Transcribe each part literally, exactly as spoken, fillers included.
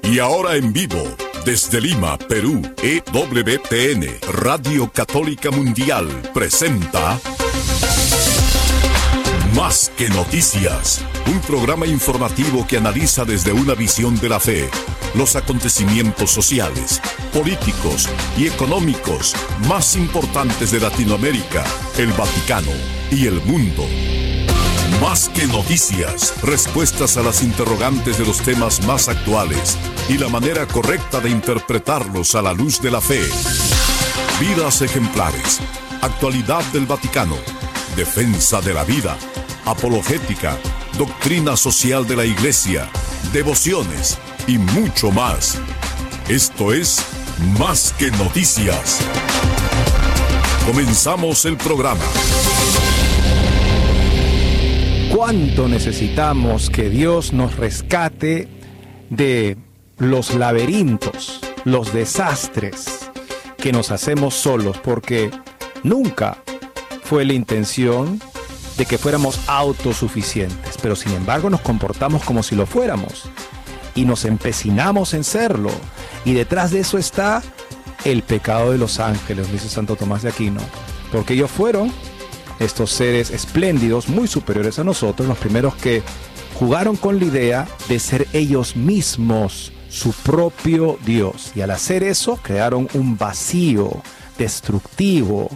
Y ahora en vivo, desde Lima, Perú, E W T N, Radio Católica Mundial, presenta Más que Noticias, un programa informativo que analiza desde una visión de la fe los acontecimientos sociales, políticos y económicos más importantes de Latinoamérica, el Vaticano y el mundo. Más que noticias, respuestas a las interrogantes de los temas más actuales y la manera correcta de interpretarlos a la luz de la fe. Vidas ejemplares, actualidad del Vaticano, defensa de la vida, apologética, doctrina social de la Iglesia, devociones y mucho más. Esto es Más que Noticias. Comenzamos el programa. ¿Cuánto necesitamos que Dios nos rescate de los laberintos, los desastres que nos hacemos solos? Porque nunca fue la intención de que fuéramos autosuficientes, pero sin embargo nos comportamos como si lo fuéramos y nos empecinamos en serlo, y detrás de eso está el pecado de los ángeles, dice Santo Tomás de Aquino, porque ellos fueron estos seres espléndidos, muy superiores a nosotros, los primeros que jugaron con la idea de ser ellos mismos su propio Dios, y al hacer eso crearon un vacío destructivo,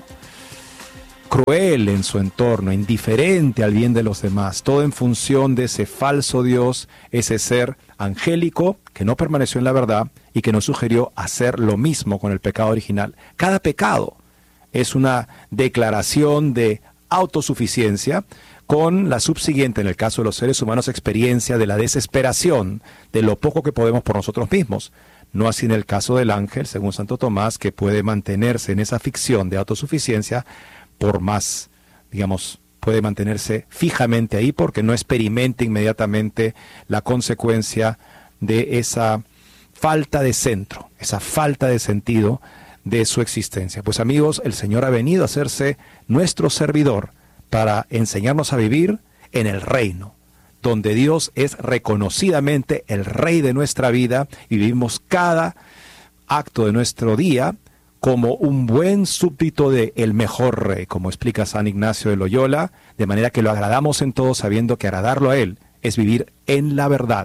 cruel en su entorno, indiferente al bien de los demás, todo en función de ese falso Dios, ese ser angélico que no permaneció en la verdad y que nos sugirió hacer lo mismo con el pecado original. Cada pecado es una declaración de autosuficiencia con la subsiguiente, en el caso de los seres humanos, experiencia de la desesperación, de lo poco que podemos por nosotros mismos. No así en el caso del ángel, según Santo Tomás, que puede mantenerse en esa ficción de autosuficiencia por más, digamos, puede mantenerse fijamente ahí porque no experimenta inmediatamente la consecuencia de esa falta de centro, esa falta de sentido de su existencia. Pues amigos, el Señor ha venido a hacerse nuestro servidor para enseñarnos a vivir en el reino, donde Dios es reconocidamente el Rey de nuestra vida y vivimos cada acto de nuestro día como un buen súbdito de el mejor rey, como explica San Ignacio de Loyola, de manera que lo agradamos en todo, sabiendo que agradarlo a Él es vivir en la verdad,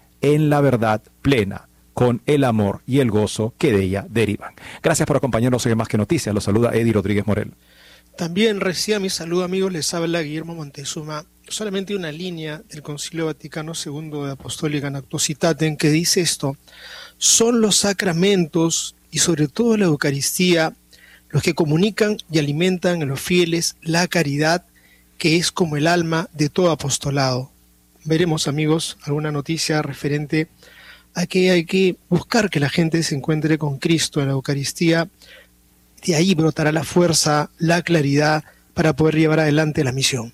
en la verdad plena, con el amor y el gozo que de ella derivan. Gracias por acompañarnos hoy en Más que Noticias. Los saluda Eddie Rodríguez Morel. También reciba mi saludo, amigos. Les habla Guillermo Montezuma. Solamente una línea del Concilio Vaticano segundo de Apostólica Nacto Citatem que dice esto: son los sacramentos y sobre todo la Eucaristía los que comunican y alimentan a los fieles la caridad, que es como el alma de todo apostolado. Veremos, amigos, alguna noticia referente a que hay que buscar que la gente se encuentre con Cristo en la Eucaristía. De ahí brotará la fuerza, la claridad para poder llevar adelante la misión.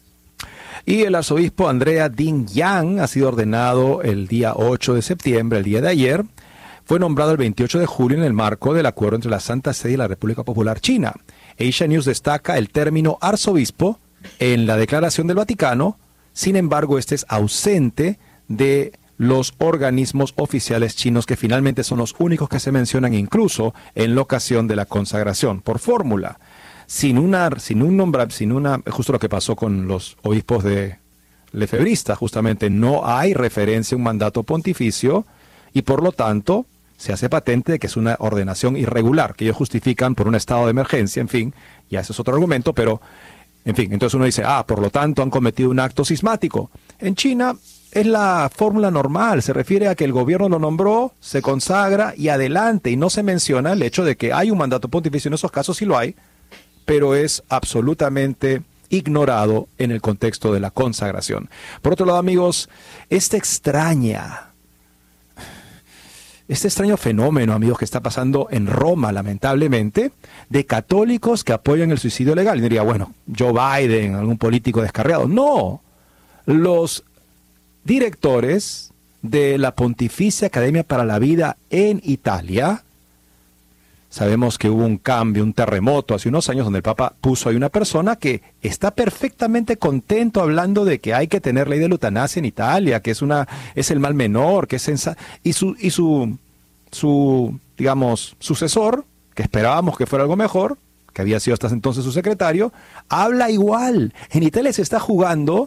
Y el arzobispo Andrea Ding Yang ha sido ordenado el día ocho de septiembre, el día de ayer. Fue nombrado el veintiocho de julio en el marco del acuerdo entre la Santa Sede y la República Popular China. Asia News destaca el término arzobispo en la Declaración del Vaticano, sin embargo este es ausente de los organismos oficiales chinos, que finalmente son los únicos que se mencionan incluso en la ocasión de la consagración, por fórmula. Sin una, sin un nombra, sin una, justo lo que pasó con los obispos de Lefebrista, justamente no hay referencia a un mandato pontificio y por lo tanto se hace patente de que es una ordenación irregular, que ellos justifican por un estado de emergencia, en fin, ya ese es otro argumento, pero, en fin, entonces uno dice, ah, por lo tanto han cometido un acto cismático. En China es la fórmula normal, se refiere a que el gobierno lo nombró, se consagra y adelante, y no se menciona el hecho de que hay un mandato pontificio, en esos casos sí lo hay, pero es absolutamente ignorado en el contexto de la consagración. Por otro lado, amigos, esta extraña... Este extraño fenómeno, amigos, que está pasando en Roma, lamentablemente, de católicos que apoyan el suicidio legal. Y diría, bueno, Joe Biden, algún político descarriado. No, los directores de la Pontificia Academia para la Vida en Italia Sabemos que hubo un cambio, un terremoto hace unos años donde el Papa puso ahí una persona que está perfectamente contento hablando de que hay que tener ley de la eutanasia en Italia, que es una es el mal menor, que es sensa y su y su su digamos sucesor, que esperábamos que fuera algo mejor, que había sido hasta entonces su secretario, habla igual. En Italia se está jugando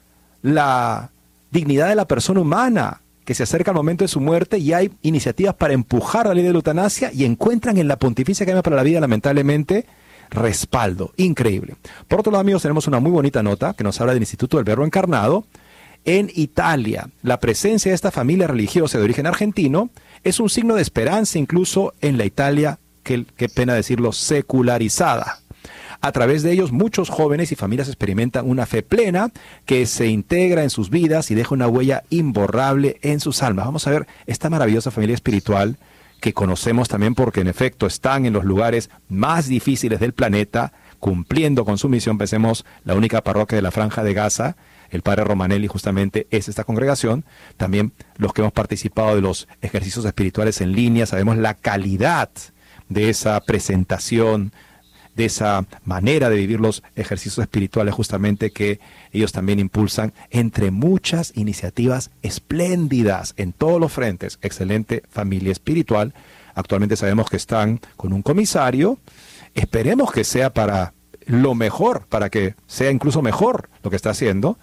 la dignidad de la persona humana, que se acerca al momento de su muerte y hay iniciativas para empujar la ley de la eutanasia y encuentran en la Pontificia Academia para la Vida, lamentablemente, respaldo. Increíble. Por otro lado, amigos, tenemos una muy bonita nota que nos habla del Instituto del Verbo Encarnado. En Italia, la presencia de esta familia religiosa de origen argentino es un signo de esperanza incluso en la Italia, que, qué pena decirlo, secularizada. A través de ellos, muchos jóvenes y familias experimentan una fe plena que se integra en sus vidas y deja una huella imborrable en sus almas. Vamos a ver esta maravillosa familia espiritual que conocemos también porque en efecto están en los lugares más difíciles del planeta, cumpliendo con su misión. Pensemos, la única parroquia de la Franja de Gaza, el padre Romanelli justamente es esta congregación. También los que hemos participado de los ejercicios espirituales en línea, sabemos la calidad de esa presentación, de esa manera de vivir los ejercicios espirituales justamente que ellos también impulsan, entre muchas iniciativas espléndidas en todos los frentes. Excelente familia espiritual. Actualmente sabemos que están con un comisario. Esperemos que sea para lo mejor, para que sea incluso mejor lo que está haciendo,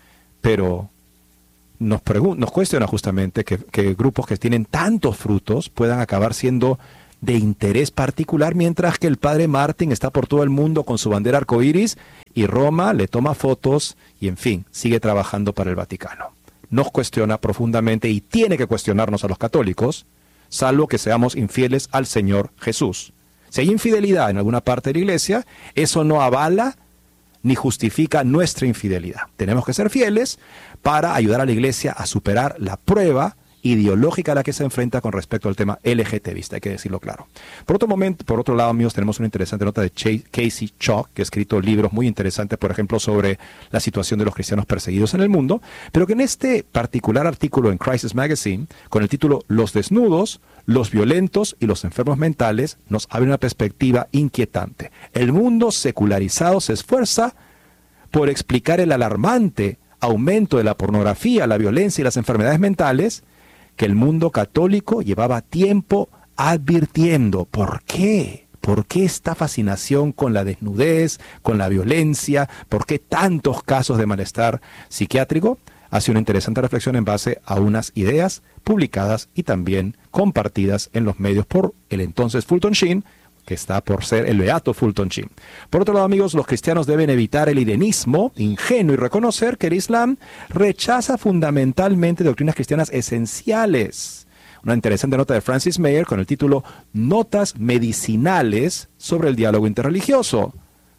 pero nos, nos cuestiona justamente que, que grupos que tienen tantos frutos puedan acabar siendo de interés particular, mientras que el padre Martín está por todo el mundo con su bandera arcoíris y Roma le toma fotos y, en fin, sigue trabajando para el Vaticano. Nos cuestiona profundamente y tiene que cuestionarnos a los católicos, salvo que seamos infieles al Señor Jesús. Si hay infidelidad en alguna parte de la iglesia, eso no avala ni justifica nuestra infidelidad. Tenemos que ser fieles para ayudar a la iglesia a superar la prueba ideológica a la que se enfrenta con respecto al tema L G T B, hay que decirlo claro. Por otro momento, por otro lado, amigos, tenemos una interesante nota de Casey Chalk, que ha escrito libros muy interesantes, por ejemplo, sobre la situación de los cristianos perseguidos en el mundo, pero que en este particular artículo en Crisis Magazine, con el título Los desnudos, los violentos y los enfermos mentales, nos abre una perspectiva inquietante. El mundo secularizado se esfuerza por explicar el alarmante aumento de la pornografía, la violencia y las enfermedades mentales, que el mundo católico llevaba tiempo advirtiendo. ¿Por qué? ¿Por qué esta fascinación con la desnudez, con la violencia? ¿Por qué tantos casos de malestar psiquiátrico? Hace una interesante reflexión en base a unas ideas publicadas y también compartidas en los medios por el entonces Fulton Sheen, que está por ser el beato Fulton Sheen. Por otro lado, amigos, los cristianos deben evitar el irenismo ingenuo y reconocer que el Islam rechaza fundamentalmente doctrinas cristianas esenciales. Una interesante nota de Francis Meyer con el título Notas medicinales sobre el diálogo interreligioso.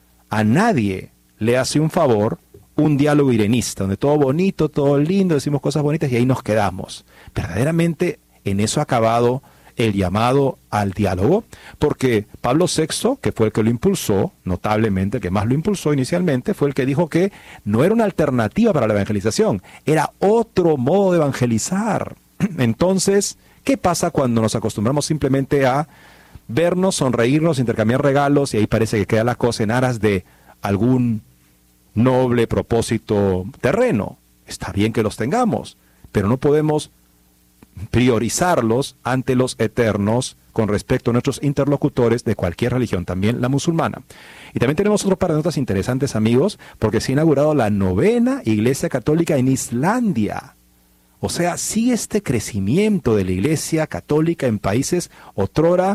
A nadie le hace un favor un diálogo irenista, donde todo bonito, todo lindo, decimos cosas bonitas y ahí nos quedamos. Verdaderamente en eso ha acabado el llamado al diálogo, porque Pablo sexto, que fue el que lo impulsó, notablemente, el que más lo impulsó inicialmente, fue el que dijo que no era una alternativa para la evangelización, era otro modo de evangelizar. Entonces, ¿qué pasa cuando nos acostumbramos simplemente a vernos, sonreírnos, intercambiar regalos y ahí parece que queda la cosa en aras de algún noble propósito terreno? Está bien que los tengamos, pero no podemos priorizarlos ante los eternos con respecto a nuestros interlocutores de cualquier religión, también la musulmana. Y también tenemos otro par de notas interesantes, amigos, porque se ha inaugurado la novena iglesia católica en Islandia. O sea, sí, este crecimiento de la iglesia católica en países otrora,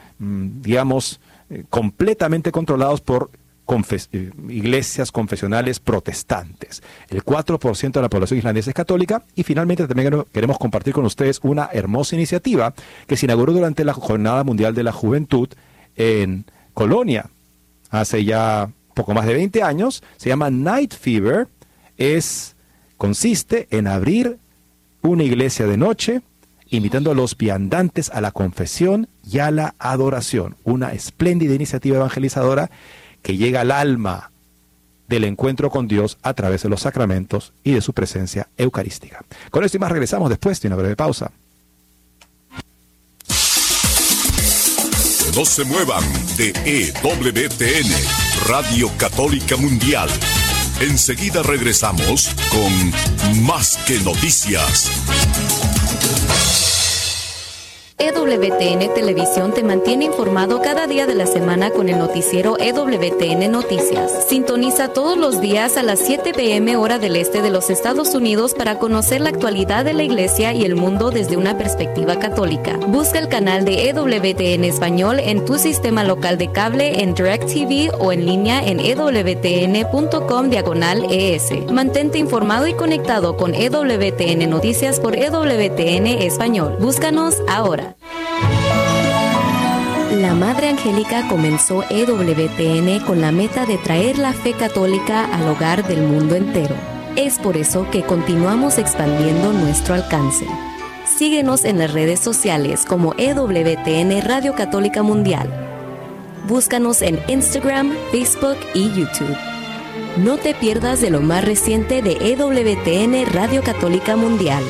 digamos, completamente controlados por Confes iglesias confesionales protestantes. El cuatro por ciento de la población islandesa es católica. Y finalmente también queremos compartir con ustedes una hermosa iniciativa que se inauguró durante la Jornada Mundial de la Juventud en Colonia hace ya poco más de veinte años. Se llama Night Fever. Es, consiste en abrir una iglesia de noche, invitando a los viandantes a la confesión y a la adoración. Una espléndida iniciativa evangelizadora que llega al alma del encuentro con Dios a través de los sacramentos y de su presencia eucarística. Con esto y más regresamos después de una breve pausa. No se muevan de E W T N, Radio Católica Mundial. Enseguida regresamos con Más que Noticias. E W T N Televisión te mantiene informado cada día de la semana con el noticiero E W T N Noticias. Sintoniza todos los días a las siete p m hora del este de los Estados Unidos para conocer la actualidad de la Iglesia y el mundo desde una perspectiva católica. Busca el canal de E W T N Español en tu sistema local de cable, en DirecTV o en línea en e w t n punto com diagonal e s. Mantente informado y conectado con E W T N Noticias por E W T N Español. Búscanos ahora. La Madre Angélica comenzó E W T N con la meta de traer la fe católica al hogar del mundo entero. Es por eso que continuamos expandiendo nuestro alcance. Síguenos en las redes sociales como E W T N Radio Católica Mundial. Búscanos en Instagram, Facebook y YouTube. No te pierdas de lo más reciente de E W T N Radio Católica Mundial.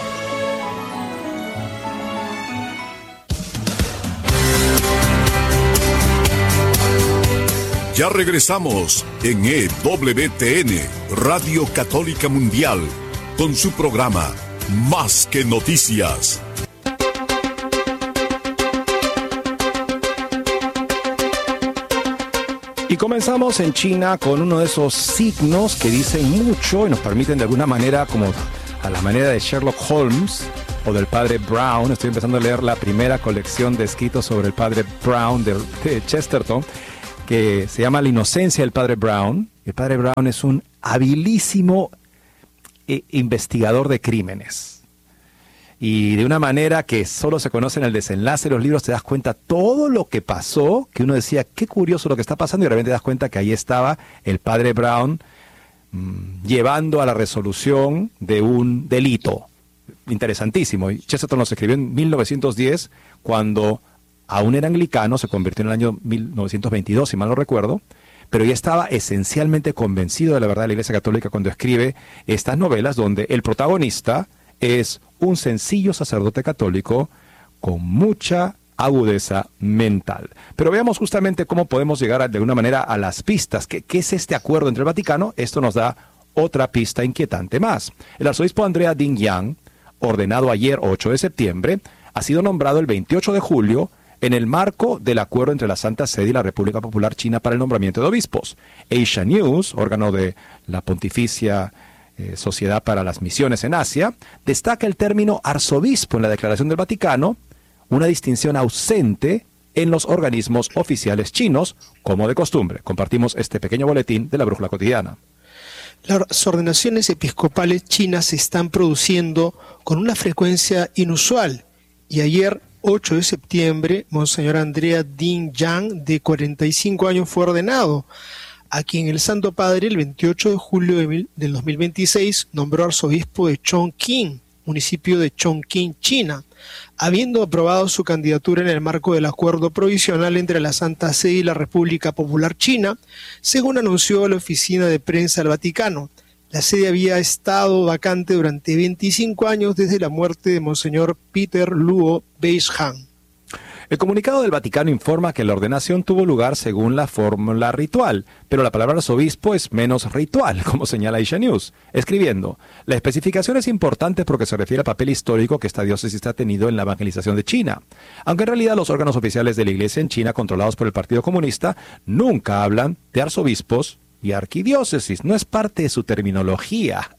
Ya regresamos en E W T N, Radio Católica Mundial, con su programa Más que Noticias. Y comenzamos en China con uno de esos signos que dicen mucho y nos permiten de alguna manera, como a la manera de Sherlock Holmes o del padre Brown. Estoy empezando a leer la primera colección de escritos sobre el padre Brown de, de Chesterton, que se llama La inocencia del padre Brown. El padre Brown es un habilísimo eh, investigador de crímenes. Y de una manera que solo se conoce en el desenlace de los libros, te das cuenta todo lo que pasó, que uno decía, qué curioso lo que está pasando, y de repente te das cuenta que ahí estaba el padre Brown mmm, llevando a la resolución de un delito. Interesantísimo. Y Chesterton los escribió en mil novecientos diez, cuando aún era anglicano, se convirtió en el año mil novecientos veintidós, si mal no recuerdo, pero ya estaba esencialmente convencido de la verdad de la Iglesia Católica cuando escribe estas novelas donde el protagonista es un sencillo sacerdote católico con mucha agudeza mental. Pero veamos justamente cómo podemos llegar a, de alguna manera a las pistas. ¿Qué, ¿Qué es este acuerdo entre el Vaticano? Esto nos da otra pista inquietante más. El arzobispo Andrea Ding Yang, ordenado ayer ocho de septiembre, ha sido nombrado el veintiocho de julio en el marco del acuerdo entre la Santa Sede y la República Popular China para el nombramiento de obispos. Asia News, órgano de la Pontificia eh, Sociedad para las Misiones en Asia, destaca el término arzobispo en la Declaración del Vaticano, una distinción ausente en los organismos oficiales chinos, como de costumbre. Compartimos este pequeño boletín de la Brújula Cotidiana. Las ordenaciones episcopales chinas se están produciendo con una frecuencia inusual, y ayer, ocho de septiembre, Monseñor Andrea Ding Yang, de cuarenta y cinco años, fue ordenado, a quien el Santo Padre, el veintiocho de julio de mil, del dos mil veintiséis, nombró arzobispo de Chongqing, municipio de Chongqing, China, habiendo aprobado su candidatura en el marco del acuerdo provisional entre la Santa Sede y la República Popular China, según anunció la oficina de prensa del Vaticano. La sede había estado vacante durante veinticinco años desde la muerte de Monseñor Peter Luo Beizhan. El comunicado del Vaticano informa que la ordenación tuvo lugar según la fórmula ritual, pero la palabra arzobispo es menos ritual, como señala Asia News, escribiendo: la especificación es importante porque se refiere al papel histórico que esta diócesis ha tenido en la evangelización de China, aunque en realidad los órganos oficiales de la Iglesia en China, controlados por el Partido Comunista, nunca hablan de arzobispos y arquidiócesis. No es parte de su terminología,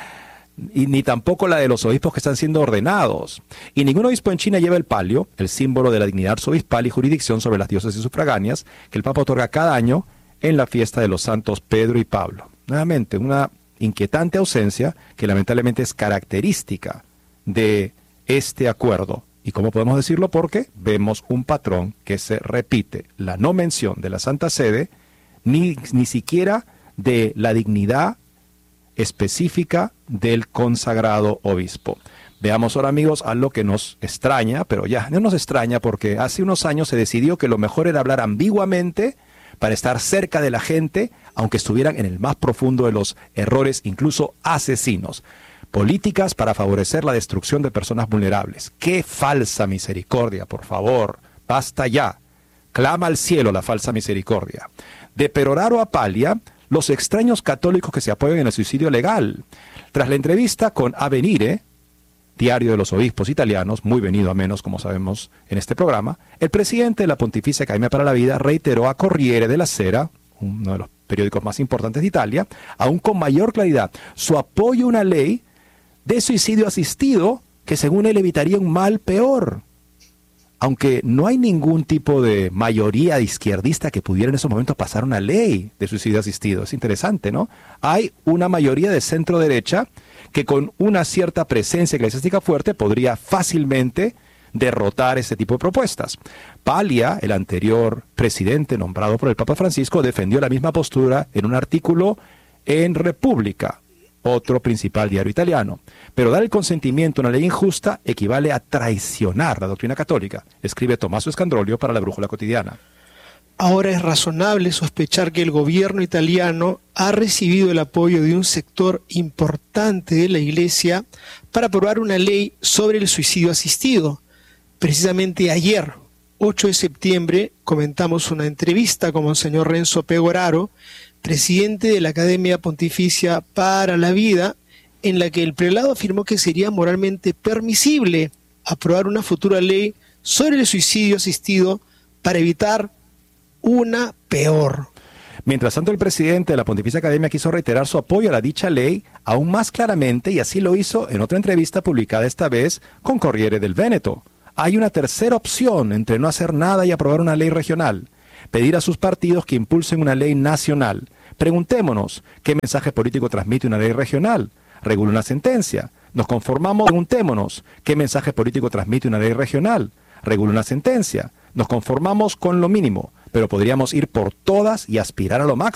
y ni tampoco la de los obispos que están siendo ordenados. Y ningún obispo en China lleva el palio, el símbolo de la dignidad arzobispal y jurisdicción sobre las diócesis sufragáneas, que el Papa otorga cada año en la fiesta de los santos Pedro y Pablo. Nuevamente, una inquietante ausencia que lamentablemente es característica de este acuerdo. ¿Y cómo podemos decirlo? Porque vemos un patrón que se repite: la no mención de la Santa Sede, Ni, ni siquiera de la dignidad específica del consagrado obispo. Veamos ahora, amigos, algo que nos extraña, pero ya no nos extraña porque hace unos años se decidió que lo mejor era hablar ambiguamente para estar cerca de la gente, aunque estuvieran en el más profundo de los errores, incluso asesinos. Políticas para favorecer la destrucción de personas vulnerables. ¡Qué falsa misericordia, por favor! ¡Basta ya! clama al cielo la falsa misericordia. De peroraro a palia, los extraños católicos que se apoyan en el suicidio legal. Tras la entrevista con Avvenire, diario de los obispos italianos, muy venido a menos, como sabemos en este programa, el presidente de la Pontificia Academia para la Vida reiteró a Corriere della Sera, uno de los periódicos más importantes de Italia, aún con mayor claridad, su apoyo a una ley de suicidio asistido que según él evitaría un mal peor. Aunque no hay ningún tipo de mayoría de izquierdista que pudiera en esos momentos pasar una ley de suicidio asistido. Es interesante, ¿no? Hay una mayoría de centro derecha que con una cierta presencia eclesiástica fuerte podría fácilmente derrotar ese tipo de propuestas. Paglia, el anterior presidente nombrado por el Papa Francisco, defendió la misma postura en un artículo en República, otro principal diario italiano. Pero dar el consentimiento a una ley injusta equivale a traicionar la doctrina católica, escribe Tommaso Scandrolio para la Brújula Cotidiana. Ahora es razonable sospechar que el gobierno italiano ha recibido el apoyo de un sector importante de la Iglesia para aprobar una ley sobre el suicidio asistido. Precisamente ayer, ocho de septiembre, comentamos una entrevista con Monseñor Renzo Pegoraro, presidente de la Academia Pontificia para la Vida, en la que el prelado afirmó que sería moralmente permisible aprobar una futura ley sobre el suicidio asistido para evitar una peor. Mientras tanto, el presidente de la Pontificia Academia quiso reiterar su apoyo a la dicha ley aún más claramente, y así lo hizo en otra entrevista publicada esta vez con Corriere del Veneto. Hay una tercera opción entre no hacer nada y aprobar una ley regional: pedir a sus partidos que impulsen una ley nacional. Preguntémonos, ¿qué mensaje político transmite una ley regional? ¿Regula una sentencia? ¿Nos conformamos? Preguntémonos, ¿qué mensaje político transmite una ley regional? ¿Regula una sentencia? Nos conformamos con lo mínimo, pero podríamos ir por todas y aspirar a lo máximo.